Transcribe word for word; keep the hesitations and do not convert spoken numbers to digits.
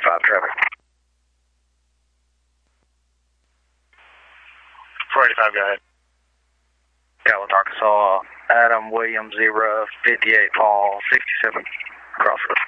eighty-five traffic. four eighty-five, go ahead. Gallup, Arkansas, Adam Williams, zero, fifty-eight, Paul, sixty-seven, Crossroads.